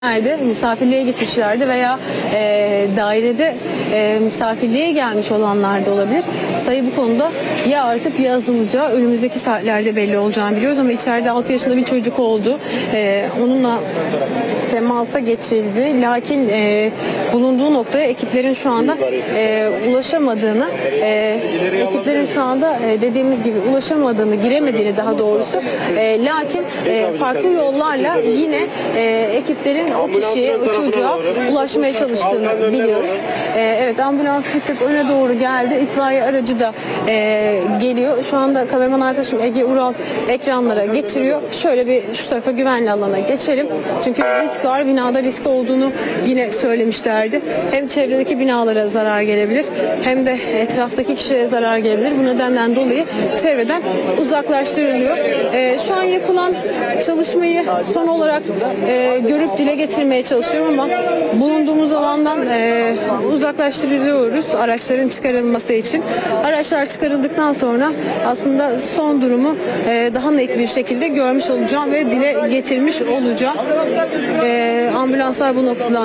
Nerede misafirliğe gitmişlerdi veya dairede misafirliğe gelmiş olanlar da olabilir. Sayı bu konuda ya artıp ya azalacağı önümüzdeki saatlerde belli olacağını biliyoruz ama içeride 6 yaşında bir çocuk oldu. Onunla temasa geçildi. Lakin bulunduğu noktaya ekiplerin şu anda ulaşamadığını, ekiplerin şu anda dediğimiz gibi ulaşamadığını, giremediğini daha doğrusu. Lakin farklı yollarla yine ekiplerin o kişiye, o çocuğa ulaşmaya çalıştığını biliyoruz. Evet, ambulans bir tık öne doğru geldi. İtfaiye aracı da geliyor. Şu anda kameraman arkadaşım Ege Ural ekranlara getiriyor. Şöyle bir şu tarafa güvenli alana geçelim. Çünkü risk var. Binada risk olduğunu yine söylemişlerdi. Hem çevredeki binalara zarar gelebilir hem de etraftaki kişilere zarar gelebilir. Bu nedenden dolayı çevreden uzaklaştırılıyor. Şu an yapılan çalışmayı son olarak görüp dile getirmeye çalışıyorum ama bulunduğumuz alandan uzaklaştırılıyoruz araçların çıkarılması için. Araçlar çıkarıldıktan sonra aslında son durumu daha net bir şekilde görmüş olacağım ve dile getirmiş olacağım. Ambulanslar bu noktadan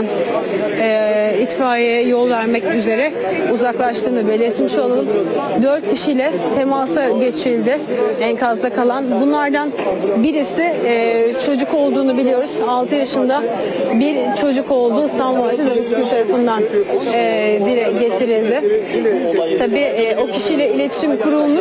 itfaiyeye yol vermek üzere uzaklaştığını belirtmiş olalım. 4 kişiyle temasa geçildi enkazda kalan. Bunlardan birisi çocuk olduğunu biliyoruz. 6 yaşında bir çocuk olduğu İstanbul Valisi tarafından dile getirildi. Tabii o kişiyle iletişim kurulmuş.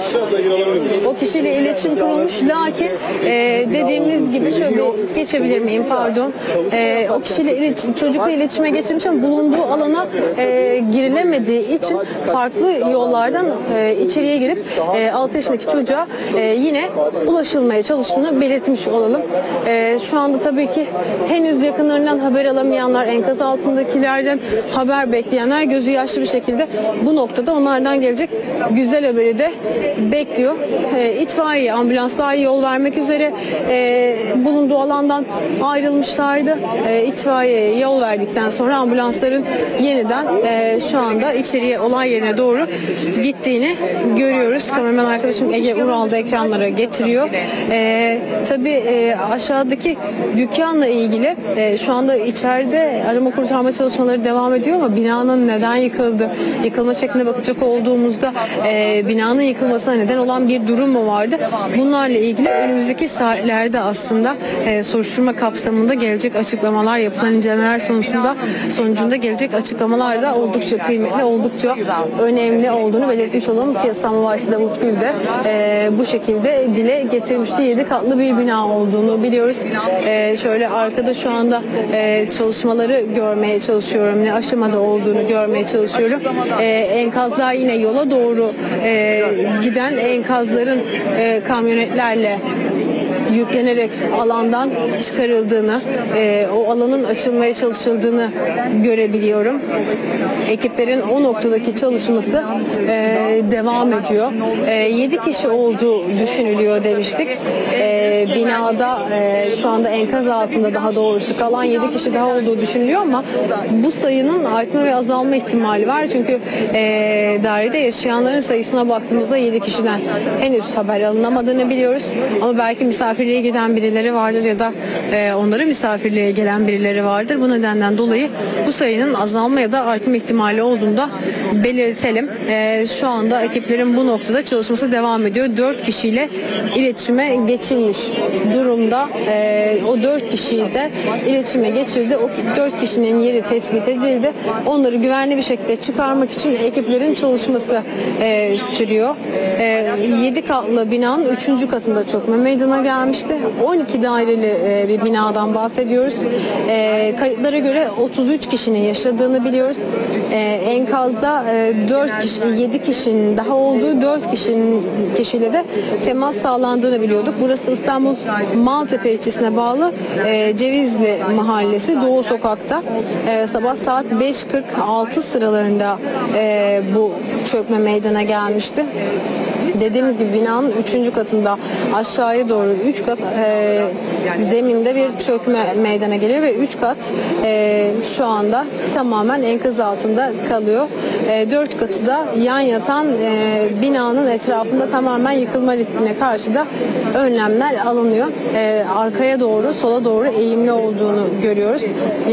O kişiyle iletişim kurulmuş. Lakin dediğimiz gibi şöyle geçebilir miyim? Pardon. O kişiyle çocukla iletişime geçirmiş ama bulunduğu alana girilemediği için farklı yollardan içeriye girip 6 yaşındaki çocuğa yine ulaşılmaya çalıştığını belirtmiş olalım. Şu anda tabii ki henüz yakınlarından haber alamayanlar, enkaz altındakilerden haber bekleyenler gözü yaşlı bir şekilde bu noktada onlardan gelecek güzel haberi de bekliyor. İtfaiye, ambulanslar yol vermek üzere bulunduğu alandan ayrılmışlardı. İtfaiye yol verdikten sonra ambulansların yeniden şu anda içeriye, olay yerine doğru gittiğini görüyoruz. Kameraman arkadaşım Ege Ural da ekranlara getiriyor. Tabii aşağıdaki dükkanla ilgili şu anda içeride arama kurtarma çalışmaları devam ediyor ama binanın neden yıkılma şekline bakacak olduğumuzda binanın yıkılmasına neden olan bir durum mu vardı? Bunlarla ilgili önümüzdeki saatlerde aslında soruşturma kapsamında gelecek açıklamalar, yapılan incelemeler sonucunda gelecek açıklamalar da oldukça kıymetli, oldukça önemli olduğunu belirtmiş olalım ki İstanbul Valisi Davut Gül de bu şekilde dile getirmişti. 7 katlı bir bina olduğunu biliyoruz. Şöyle arkada şu anda çalışmaları görmeye çalışıyorum. Ne aşamada olduğunu görmeye çalışıyorum. Enkazlar yine yola doğru giden enkazların kamyonetlerle yüklenerek alandan çıkarıldığını, o alanın açılmaya çalışıldığını görebiliyorum. Ekiplerin o noktadaki çalışması devam ediyor. 7 kişi olduğu düşünülüyor demiştik. Binada şu anda enkaz altında daha doğrusu kalan 7 kişi daha olduğu düşünülüyor ama bu sayının artma ve azalma ihtimali var. Çünkü dairede yaşayanların sayısına baktığımızda 7 kişiden henüz haber alınamadığını biliyoruz. Ama belki misafirliğe giden birileri vardır ya da onlara misafirliğe gelen birileri vardır. Bu nedenden dolayı bu sayının azalma ya da artma ihtimali olduğunu da belirtelim. Şu anda ekiplerin bu noktada çalışması devam ediyor. 4 kişiyle iletişime geçilmiş durumda. O 4 kişiyi de iletişime geçildi. O 4 kişinin yeri tespit edildi. Onları güvenli bir şekilde çıkarmak için ekiplerin çalışması sürüyor. 7 katlı binanın 3. katında çökme meydana gelmişti. 12 daireli bir binadan bahsediyoruz. Kayıtlara göre 33 kişinin yaşadığını biliyoruz. Enkazda 7 kişinin daha olduğu 4 kişiyle de temas sağlandığını biliyorduk. Burası İstanbul Maltepe ilçesine bağlı Cevizli Mahallesi Doğu Sokak'ta. Sabah saat 5.46 sıralarında bu çökme meydana gelmişti. Dediğimiz gibi binanın 3. katında aşağıya doğru 3 kat zeminde bir çökme meydana geliyor ve 3 kat şu anda tamamen enkaz altında kalıyor. 4 katı da yan yatan binanın etrafında tamamen yıkılma riskine karşı da önlemler alınıyor. Arkaya doğru, sola doğru eğimli olduğunu görüyoruz.